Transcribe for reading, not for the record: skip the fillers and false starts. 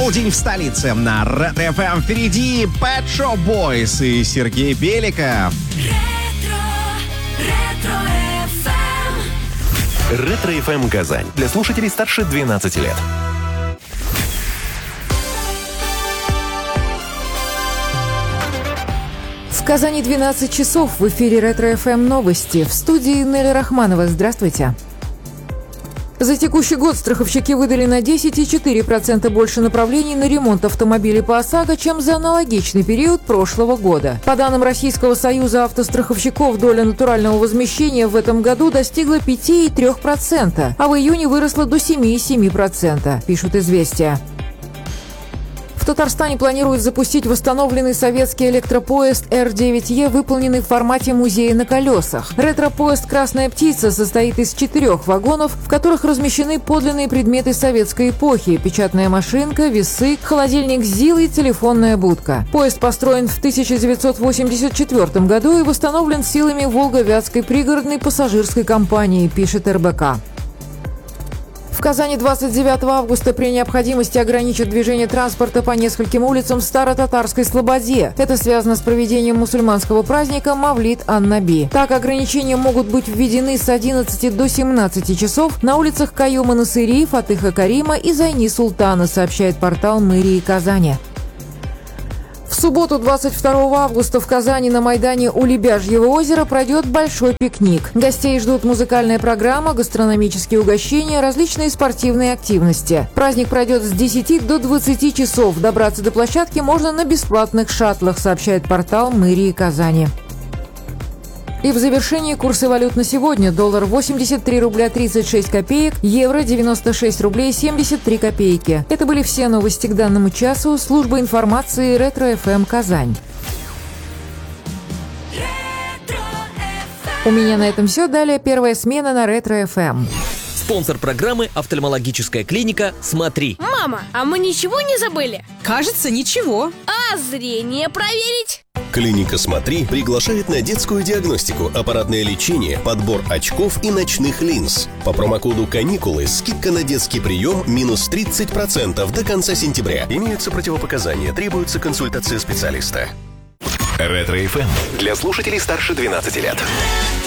Полдень в столице. На Ретро-ФМ впереди Pet Shop Boys и Сергей Беликов. Ретро-ФМ Казань. Для слушателей старше 12 лет. В Казани 12 часов. В эфире Ретро-ФМ новости. В студии Нелли Рахманова. Здравствуйте. За текущий год страховщики выдали на 10,4% больше направлений на ремонт автомобилей по ОСАГО, чем за аналогичный период прошлого года. По данным Российского союза автостраховщиков, доля натурального возмещения в этом году достигла 5,3%, а в июне выросла до 7,7%, пишут «Известия». В Татарстане планируют запустить восстановленный советский электропоезд Р-9Е, выполненный в формате музея на колесах. Ретро-поезд «Красная птица» состоит из 4 вагонов, в которых размещены подлинные предметы советской эпохи – печатная машинка, весы, холодильник ЗИЛ и телефонная будка. Поезд построен в 1984 году и восстановлен силами Волго-Вятской пригородной пассажирской компании, пишет РБК. В Казани 29 августа при необходимости ограничат движение транспорта по нескольким улицам в Старо-Татарской Слободе. Это связано с проведением мусульманского праздника Мавлид ан-Наби. Так, ограничения могут быть введены с 11 до 17 часов на улицах Каюма Насыри, Фатыха Карима и Зайни Султана, сообщает портал мэрии Казани. В субботу, 22 августа, в Казани на Майдане у Лебяжьего озера пройдет большой пикник. Гостей ждут музыкальная программа, гастрономические угощения, различные спортивные активности. Праздник пройдет с 10 до 20 часов. Добраться до площадки можно на бесплатных шаттлах, сообщает портал мэрии Казани. И в завершении курсы валют на сегодня. Доллар 83 рубля 36 копеек, евро 96 рублей 73 копейки. Это были все новости к данному часу. Служба информации Ретро-ФМ Казань. У меня на этом все. Далее первая смена на Ретро-ФМ. Спонсор программы — офтальмологическая клиника «Смотри». Мама, а мы ничего не забыли? Кажется, ничего. А зрение проверить? Клиника «Смотри» приглашает на детскую диагностику, аппаратное лечение, подбор очков и ночных линз. По промокоду «Каникулы» скидка на детский прием минус 30% до конца сентября. Имеются противопоказания, требуется консультация специалиста. Ретро-ФМ. Для слушателей старше 12 лет.